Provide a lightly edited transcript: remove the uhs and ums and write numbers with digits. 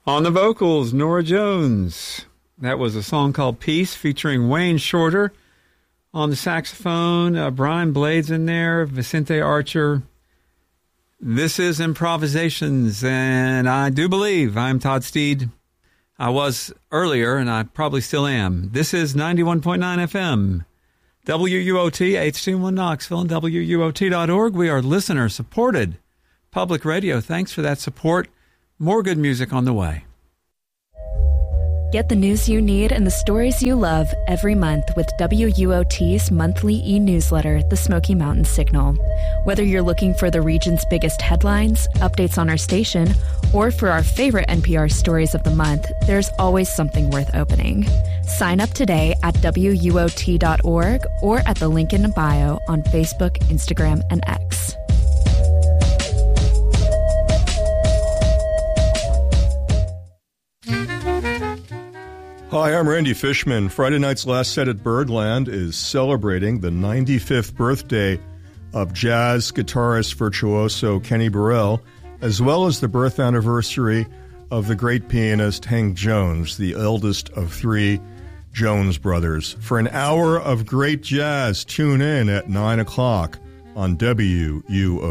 On the vocals, Norah Jones. That was a song called Peace featuring Wayne Shorter. On the saxophone, Brian Blades in there, Vicente Archer. This is Improvisations, and I do believe I'm Todd Steed. I was earlier, and I probably still am. This is 91.9 FM, WUOT, 821 Knoxville, and WUOT.org. We are listener-supported public radio. Thanks for that support. More good music on the way. Get the news you need and the stories you love every month with WUOT's monthly e-newsletter, The Smoky Mountain Signal. Whether you're looking for the region's biggest headlines, updates on our station, or for our favorite NPR stories of the month, there's always something worth opening. Sign up today at WUOT.org or at the link in the bio on Facebook, Instagram, and X. Hi, I'm Randy Fishman. Friday night's last set at Birdland is celebrating the 95th birthday of jazz guitarist virtuoso Kenny Burrell, as well as the birth anniversary of the great pianist Hank Jones, the eldest of three Jones brothers. For an hour of great jazz, tune in at 9 o'clock on WUO.